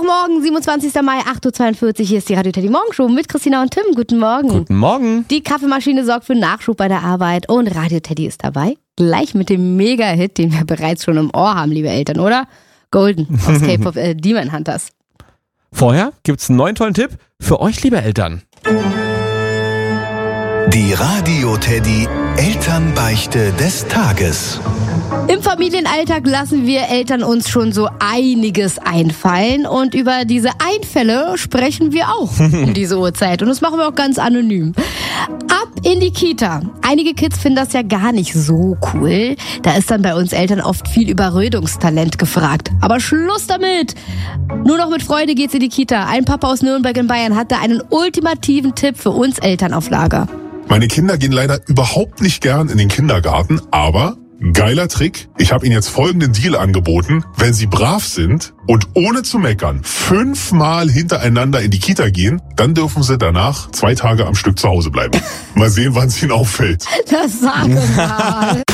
Mittwochmorgen, 27. Mai, 8.42 Uhr. Hier ist die Radio Teddy Morgenshow mit Christina und Tim. Guten Morgen. Guten Morgen. Die Kaffeemaschine sorgt für Nachschub bei der Arbeit und Radio Teddy ist dabei. Gleich mit dem Mega-Hit, den wir bereits schon im Ohr haben, liebe Eltern, oder? Golden aus Cape of Demon Hunters. Vorher gibt's einen neuen tollen Tipp für euch, liebe Eltern. Die Radio Teddy Elternbeichte des Tages. Im Familienalltag lassen wir Eltern uns schon so einiges einfallen und über diese Einfälle sprechen wir auch um diese Uhrzeit und das machen wir auch ganz anonym. Ab in die Kita. Einige Kids finden das ja gar nicht so cool. Da ist dann bei uns Eltern oft viel Überredungstalent gefragt. Aber Schluss damit! Nur noch mit Freude geht's in die Kita. Ein Papa aus Nürnberg in Bayern hat da einen ultimativen Tipp für uns Eltern auf Lager. Meine Kinder gehen leider überhaupt nicht gern in den Kindergarten, aber geiler Trick. Ich habe Ihnen jetzt folgenden Deal angeboten. Wenn Sie brav sind und ohne zu meckern 5-mal hintereinander in die Kita gehen, dann dürfen Sie danach 2 Tage am Stück zu Hause bleiben. Mal sehen, wann es Ihnen auffällt. Das sage mal.